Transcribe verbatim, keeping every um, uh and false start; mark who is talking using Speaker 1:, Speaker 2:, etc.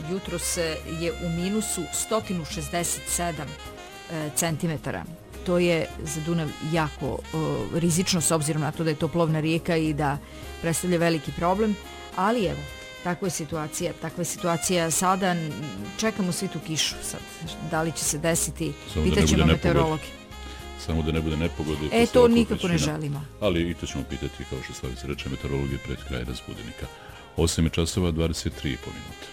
Speaker 1: jutros je u minusu sto šezdeset sedam centimetara. To je za Dunav jako rizično s obzirom na to da je to plovna rijeka i da predstavlja veliki problem, ali evo, takva je situacija, takva je situacija sada, čekamo svi tu kišu sad, da li će se desiti, pitaćemo meteorologi.
Speaker 2: Samo da ne bude nepogode.
Speaker 1: E, to nikako ne želimo.
Speaker 2: Ali i to ćemo pitati, kao što Slavica reče, meteorologije pred kraj razbudenika. osam časova dvadeset tri i po minuta.